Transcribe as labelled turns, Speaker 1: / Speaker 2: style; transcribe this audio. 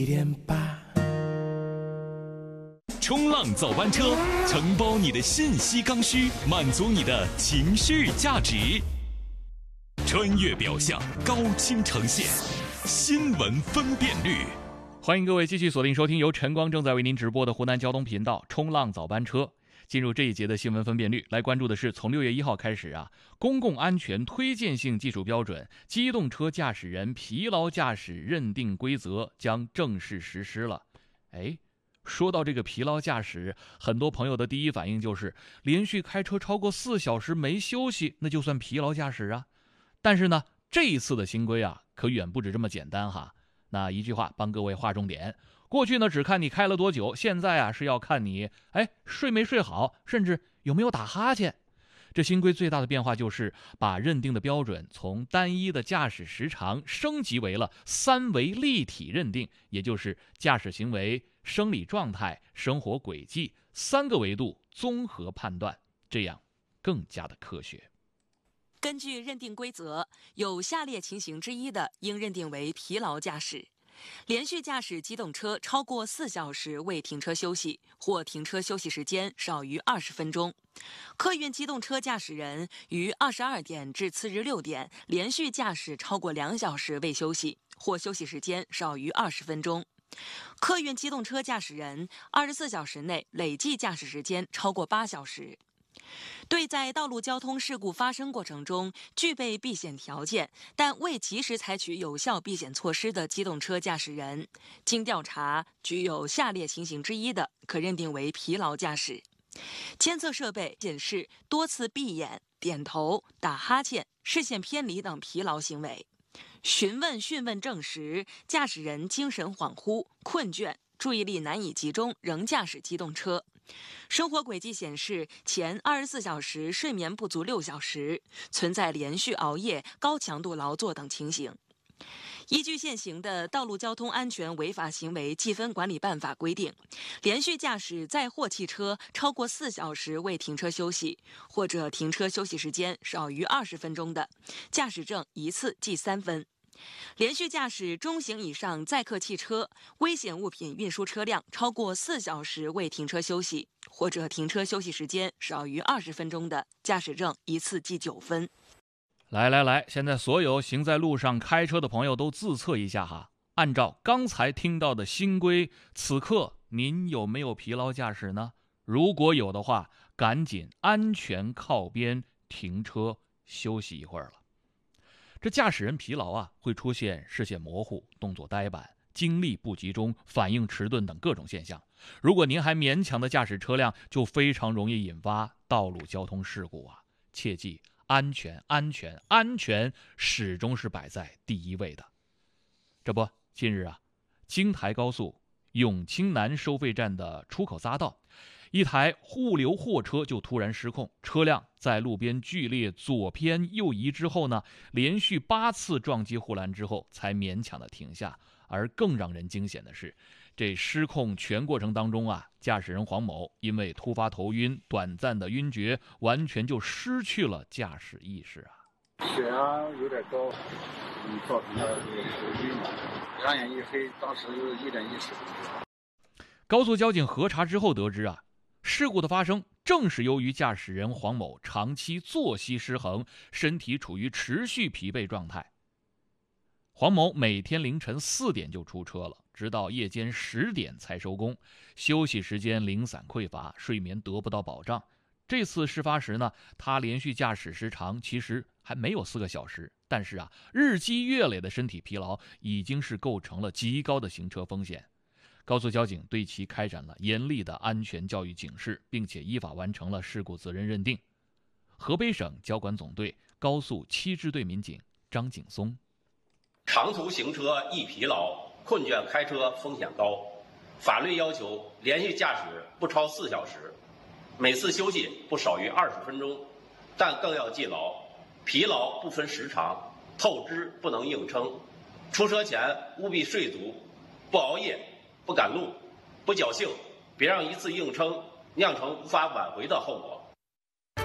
Speaker 1: 冲浪早班车，承包你的信息刚需，满足你的情绪价值。穿越表象，高清呈现，新闻分辨率。欢迎各位继续锁定收听由晨光正在为您直播的湖南交通频道冲浪早班车。进入这一节的新闻分辨率，来关注的是从6月1号开始公共安全推荐性技术标准机动车驾驶人疲劳驾驶认定规则将正式实施了。说到这个疲劳驾驶，很多朋友的第一反应就是连续开车超过4小时没休息，那就算疲劳驾驶啊。但是呢，这一次的新规可远不止这么简单哈。那一句话帮各位划重点，过去呢只看你开了多久，现在是要看你睡没睡好，甚至有没有打哈欠。这新规最大的变化就是把认定的标准从单一的驾驶时长升级为了3维立体认定，也就是驾驶行为、生理状态、生活轨迹3个维度综合判断，这样更加的科学。
Speaker 2: 根据认定规则，有下列情形之一的，应认定为疲劳驾驶：连续驾驶机动车超过4小时未停车休息，或停车休息时间少于20分钟；客运机动车驾驶人于22点至次日6点连续驾驶超过2小时未休息，或休息时间少于20分钟；客运机动车驾驶人24小时内累计驾驶时间超过8小时。对在道路交通事故发生过程中具备避险条件，但未及时采取有效避险措施的机动车驾驶人，经调查具有下列情形之一的，可认定为疲劳驾驶：监测设备显示多次闭眼、点头、打哈欠、视线偏离等疲劳行为；询问证实驾驶人精神恍惚、困倦、注意力难以集中仍驾驶机动车；生活轨迹显示前24小时睡眠不足6小时，存在连续熬夜、高强度劳作等情形。依据现行的《道路交通安全违法行为记分管理办法》规定，连续驾驶载货汽车超过4小时未停车休息，或者停车休息时间少于20分钟的，驾驶证一次记3分；连续驾驶中型以上载客汽车、危险物品运输车辆超过4小时未停车休息，或者停车休息时间少于20分钟的，驾驶证一次记9分。
Speaker 1: 来，现在所有行在路上开车的朋友都自测一下哈。按照刚才听到的新规，此刻您有没有疲劳驾驶呢？如果有的话，赶紧安全靠边停车休息一会儿了。这驾驶人疲劳会出现视线模糊、动作呆板、精力不集中、反应迟钝等各种现象。如果您还勉强的驾驶车辆，就非常容易引发道路交通事故切记，安全始终是摆在第一位的。这不，近日京台高速永清南收费站的出口匝道，一台物流货车就突然失控，车辆在路边剧烈左偏右移之后呢，连续8次撞击护栏之后才勉强的停下。而更让人惊险的是，这失控全过程当中驾驶人黄某因为突发头晕、短暂的晕厥，完全就失去了驾驶意识
Speaker 3: 血压有点高，造成了这个头晕两眼一黑，当时一点意识都没有。
Speaker 1: 高速交警核查之后得知事故的发生正是由于驾驶人黄某长期作息失衡，身体处于持续疲惫状态。黄某每天凌晨4点就出车了，直到夜间10点才收工，休息时间零散匮乏，睡眠得不到保障。这次事发时呢，他连续驾驶时长其实还没有4个小时，但是日积月累的身体疲劳已经是构成了极高的行车风险。高速交警对其开展了严厉的安全教育警示，并且依法完成了事故责任认定。河北省交管总队高速7支队民警张景松：
Speaker 4: 长途行车易疲劳，困倦开车风险高。法律要求连续驾驶不超4小时，每次休息不少于20分钟，但更要记牢，疲劳不分时长，透支不能硬撑。出车前务必睡足，不熬夜，不赶路，不侥幸，别让一次硬撑酿成无法挽回的后果。